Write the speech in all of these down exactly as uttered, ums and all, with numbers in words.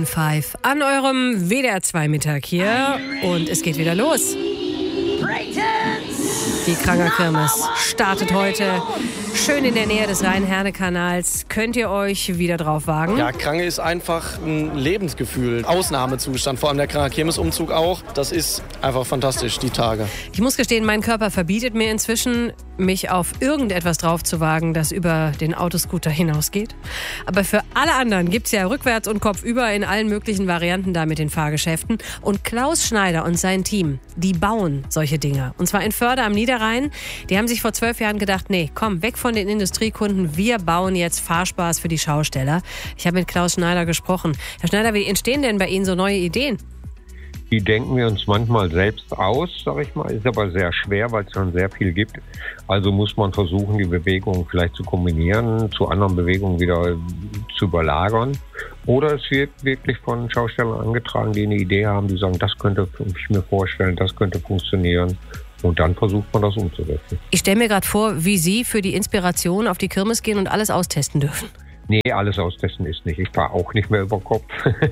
Maroon fünf an eurem W D R zwei Mittag hier und es geht wieder los. Die Kranger Kirmes startet heute schön in der Nähe des Rhein-Herne-Kanals. Könnt ihr euch wieder drauf wagen? Ja, Krange ist einfach ein Lebensgefühl, Ausnahmezustand, vor allem der Kranger Kirmes-Umzug auch. Das ist einfach fantastisch, die Tage. Ich muss gestehen, mein Körper verbietet mir inzwischen, mich auf irgendetwas drauf zu wagen, das über den Autoscooter hinausgeht. Aber für alle anderen gibt es ja rückwärts und kopfüber in allen möglichen Varianten da mit den Fahrgeschäften. Und Klaus Schneider und sein Team, die bauen solche Dinger. Und zwar in Förde am Niederrhein. Die haben sich vor zwölf Jahren gedacht, nee, komm, weg von den Industriekunden. Wir bauen jetzt Fahrspaß für die Schausteller. Ich habe mit Klaus Schneider gesprochen. Herr Schneider, wie entstehen denn bei Ihnen so neue Ideen? Die denken wir uns manchmal selbst aus, sag ich mal, ist aber sehr schwer, weil es schon sehr viel gibt. Also muss man versuchen, die Bewegungen vielleicht zu kombinieren, zu anderen Bewegungen wieder zu überlagern. Oder es wird wirklich von Schaustellern angetragen, die eine Idee haben, die sagen, das könnte ich mir vorstellen, das könnte funktionieren. Und dann versucht man das umzusetzen. Ich stelle mir gerade vor, wie Sie für die Inspiration auf die Kirmes gehen und alles austesten dürfen. Nee, alles austesten ist nicht. Ich fahre auch nicht mehr über Kopf.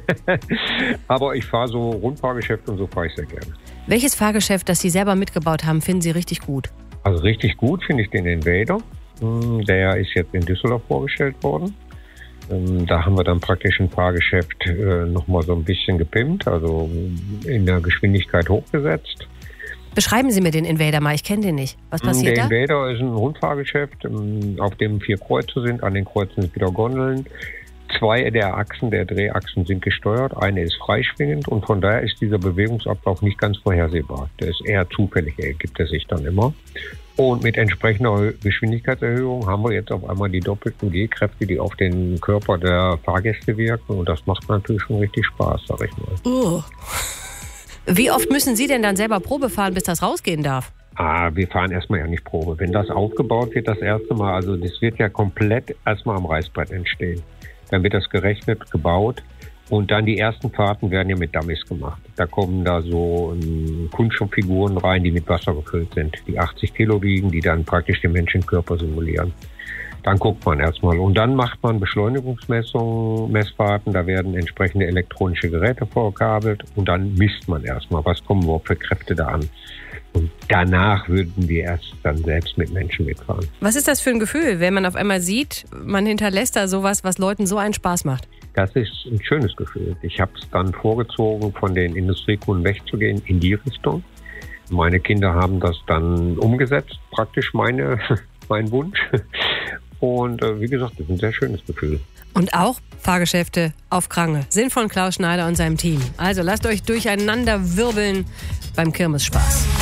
Aber ich fahre so Rundfahrgeschäfte und so fahre ich sehr gerne. Welches Fahrgeschäft, das Sie selber mitgebaut haben, finden Sie richtig gut? Also richtig gut finde ich den Invader. Der ist jetzt in Düsseldorf vorgestellt worden. Da haben wir dann praktisch ein Fahrgeschäft nochmal so ein bisschen gepimpt, also in der Geschwindigkeit hochgesetzt. Beschreiben Sie mir den Invader mal, ich kenne den nicht. Was passiert da? Der da? Invader ist ein Rundfahrgeschäft, auf dem vier Kreuze sind. An den Kreuzen sind wieder Gondeln. Zwei der Achsen, der Drehachsen sind gesteuert. Eine ist freischwingend und von daher ist dieser Bewegungsablauf nicht ganz vorhersehbar. Der ist eher zufällig, ergibt er sich dann immer. Und mit entsprechender Geschwindigkeitserhöhung haben wir jetzt auf einmal die doppelten G-Kräfte, die auf den Körper der Fahrgäste wirken. Und das macht natürlich schon richtig Spaß, sag ich mal. Uh. Wie oft müssen Sie denn dann selber Probe fahren, bis das rausgehen darf? Ah, wir fahren erstmal ja nicht Probe. Wenn das aufgebaut wird, das erste Mal, also das wird ja komplett erstmal am Reißbrett entstehen. Dann wird das gerechnet, gebaut und dann die ersten Fahrten werden ja mit Dummies gemacht. Da kommen da so um, Kunststofffiguren rein, die mit Wasser gefüllt sind, die achtzig Kilo wiegen, die dann praktisch den Menschenkörper simulieren. Dann guckt man erstmal und dann macht man Beschleunigungsmessungen, Messfahrten, da werden entsprechende elektronische Geräte vorgekabelt und dann misst man erstmal, was kommen überhaupt für Kräfte da an. Und danach würden wir erst dann selbst mit Menschen mitfahren. Was ist das für ein Gefühl, wenn man auf einmal sieht, man hinterlässt da sowas, was Leuten so einen Spaß macht? Das ist ein schönes Gefühl. Ich habe es dann vorgezogen, von den Industriekunden wegzugehen in die Richtung. Meine Kinder haben das dann umgesetzt, praktisch meine, mein Wunsch. Und äh, wie gesagt, das ist ein sehr schönes Gefühl. Und auch Fahrgeschäfte auf Krange sind von Klaus Schneider und seinem Team. Also lasst euch durcheinander wirbeln beim Kirmesspaß.